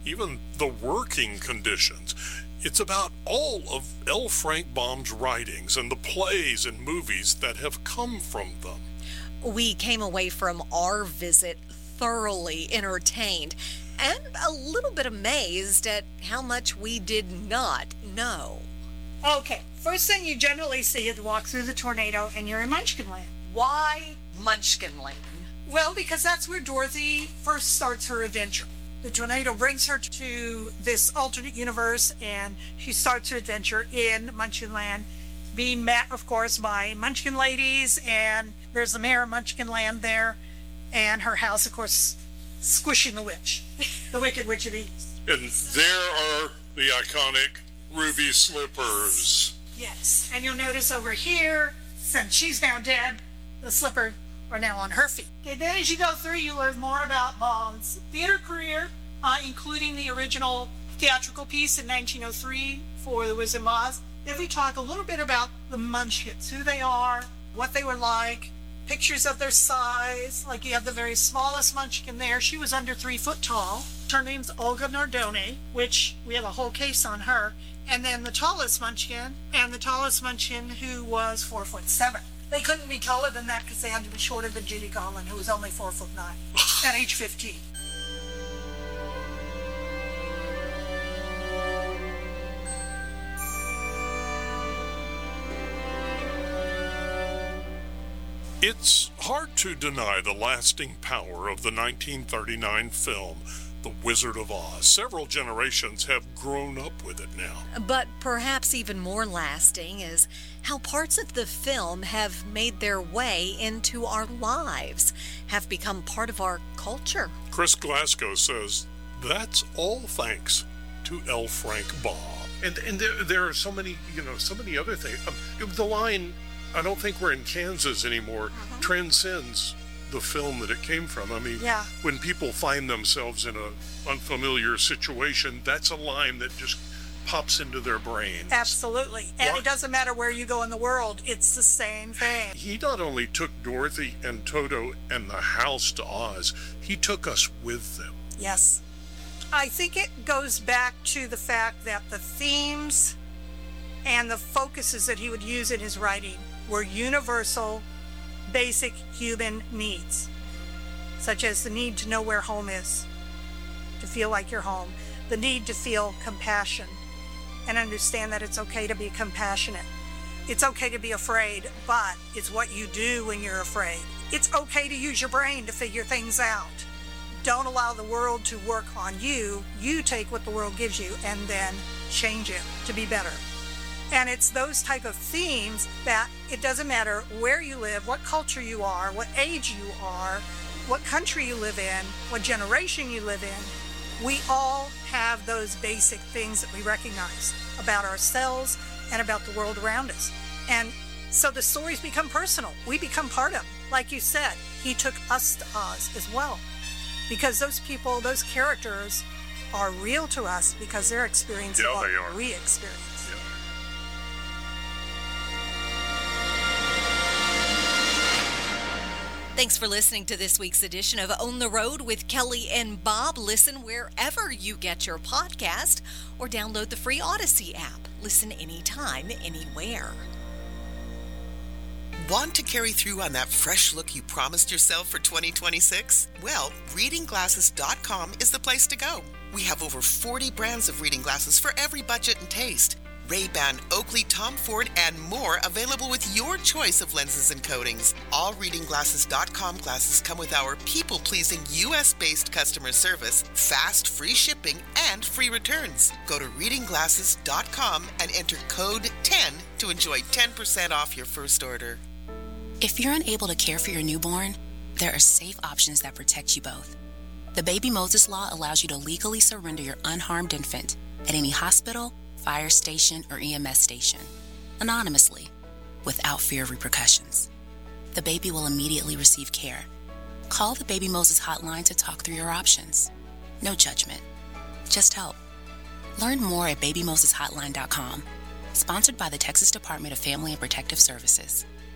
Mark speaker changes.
Speaker 1: even the working conditions. It's about all of L. Frank Baum's writings and the plays and movies that have come from them.
Speaker 2: We came away from our visit thoroughly entertained and a little bit amazed at how much we did not know.
Speaker 3: Okay, first thing you generally see is walk through the tornado and you're in Munchkinland.
Speaker 2: Why Munchkinland?
Speaker 3: Well, because that's where Dorothy first starts her adventure. The tornado brings her to this alternate universe and she starts her adventure in Munchkinland, being met, of course, by Munchkin ladies, and there's the mayor of Munchkinland there, and her house, of course, squishing the witch, the Wicked Witch of the East.
Speaker 1: And there are the iconic ruby slippers.
Speaker 3: Yes, and you'll notice over here, since she's now dead, the slippers are now on her feet. Okay, then as you go through, you learn more about Baum's theater career, including the original theatrical piece in 1903 for The Wizard of Oz. Then we talk a little bit about the Munchkins, who they are, what they were like, pictures of their size. Like you have the very smallest Munchkin there. She was under 3 foot tall. Her name's Olga Nardone, which we have a whole case on her. And then the tallest Munchkin, who was 4'7". They couldn't be taller than that because they had to be shorter than Judy Garland, who was only 4'9" at age 15.
Speaker 1: It's hard to deny the lasting power of the 1939 film, The Wizard of Oz. Several generations have grown up with it now.
Speaker 2: But perhaps even more lasting is how parts of the film have made their way into our lives, have become part of our culture.
Speaker 1: Chris Glasgow says that's all thanks to L. Frank Baum. And there are so many other things. The line, "I don't think we're in Kansas anymore," transcends the film that it came from. I mean, when people find themselves in an unfamiliar situation, that's a line that just pops into their brain.
Speaker 3: Absolutely. And it doesn't matter where you go in the world, it's the same thing.
Speaker 1: He not only took Dorothy and Toto and the house to Oz, he took us with them.
Speaker 3: Yes. I think it goes back to the fact that the themes and the focuses that he would use in his writing were universal, basic human needs, such as the need to know where home is, to feel like you're home, the need to feel compassion and understand that it's okay to be compassionate. It's okay to be afraid, but it's what you do when you're afraid. It's okay to use your brain to figure things out. Don't allow the world to work on you. You take what the world gives you and then change it to be better. And it's those type of themes that it doesn't matter where you live, what culture you are, what age you are, what country you live in, what generation you live in. We all have those basic things that we recognize about ourselves and about the world around us. And so the stories become personal. We become part of them. Like you said, he took us to Oz as well. Because those people, those characters are real to us because they're experiencing what we experience.
Speaker 2: Thanks for listening to this week's edition of On the Road with Kelly and Bob. Listen wherever you get your podcast or download the free Odyssey app. Listen anytime, anywhere.
Speaker 4: Want to carry through on that fresh look you promised yourself for 2026? Well, readingglasses.com is the place to go. We have over 40 brands of reading glasses for every budget and taste. Ray-Ban, Oakley, Tom Ford, and more available with your choice of lenses and coatings. All readingglasses.com glasses come with our people-pleasing U.S.-based customer service, fast, free shipping, and free returns. Go to readingglasses.com and enter code 10 to enjoy 10% off your first order.
Speaker 5: If you're unable to care for your newborn, there are safe options that protect you both. The Baby Moses Law allows you to legally surrender your unharmed infant at any hospital, fire station, or EMS station, anonymously, without fear of repercussions. The baby will immediately receive care. Call the Baby Moses hotline to talk through your options. No judgment, just help. Learn more at babymoseshotline.com. Sponsored by the Texas Department of Family and Protective Services.